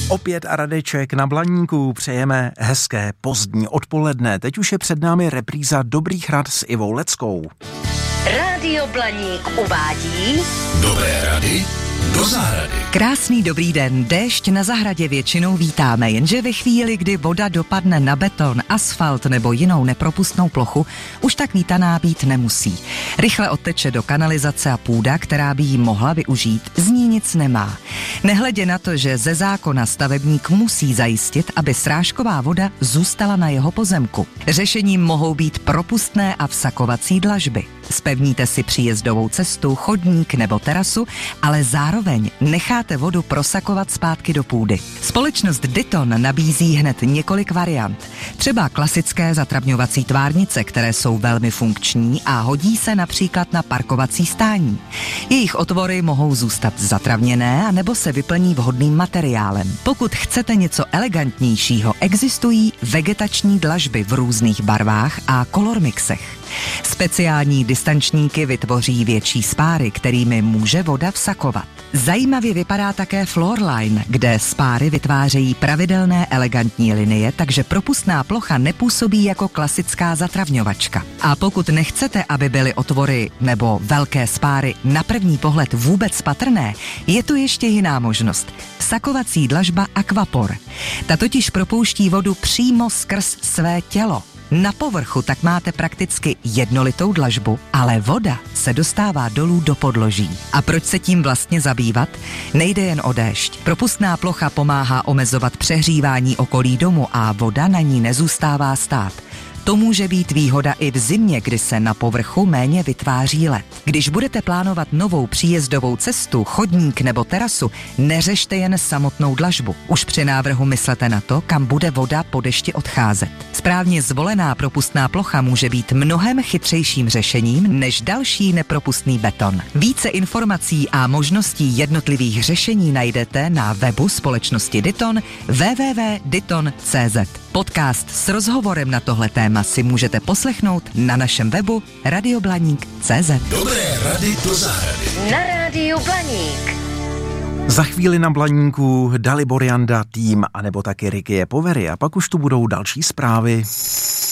Opět a Radeček na Blaníku, přejeme hezké pozdní odpoledne. Teď už je před námi repríza Dobrých rad s Ivou Leckou. Rádio Blaník uvádí Dobré rady do zahrady. Krásný dobrý den, déšť na zahradě většinou vítáme, jenže ve chvíli, kdy voda dopadne na beton, asfalt nebo jinou nepropustnou plochu, už tak vítaná být nemusí. Rychle odteče do kanalizace a půda, která by jí mohla využít, z ní nic nemá. Nehledě na to, že ze zákona stavebník musí zajistit, aby srážková voda zůstala na jeho pozemku. Řešením mohou být propustné a vsakovací dlažby. Spevníte si příjezdovou cestu, chodník nebo terasu, ale zároveň necháte vodu prosakovat zpátky do půdy. Společnost Diton nabízí hned několik variant. Třeba klasické zatravňovací tvárnice, které jsou velmi funkční a hodí se například na parkovací stání. Jejich otvory mohou zůstat zatravněné a nebo se vyplní vhodným materiálem. Pokud chcete něco elegantnějšího, existují vegetační dlažby v různých barvách a kolormixech. Speciální distančníky vytvoří větší spáry, kterými může voda vsakovat. Zajímavě vypadá také Floorline, kde spáry vytvářejí pravidelné elegantní linie, takže propustná plocha nepůsobí jako klasická zatravňovačka. A pokud nechcete, aby byly otvory nebo velké spáry na první pohled vůbec patrné, je tu ještě jiná možnost. Vsakovací dlažba Aquapor. Ta totiž propouští vodu přímo skrz své tělo. Na povrchu tak máte prakticky jednolitou dlažbu, ale voda se dostává dolů do podloží. A proč se tím vlastně zabývat? Nejde jen o déšť. Propustná plocha pomáhá omezovat přehřívání okolí domu a voda na ní nezůstává stát. To může být výhoda i v zimě, kdy se na povrchu méně vytváří led. Když budete plánovat novou příjezdovou cestu, chodník nebo terasu, neřešte jen samotnou dlažbu. Už při návrhu myslete na to, kam bude voda po dešti odcházet. Správně zvolená propustná plocha může být mnohem chytřejším řešením než další nepropustný beton. Více informací a možností jednotlivých řešení najdete na webu společnosti Diton www.diton.cz. Podcast s rozhovorem na tohle téma si můžete poslechnout na našem webu radioblaník.cz. Dobré rady do zahrady. na Rádiu Blaník. Za chvíli na Blaníku Dalibor Janda, tým, anebo taky Ricky Povery a pak už tu budou další zprávy.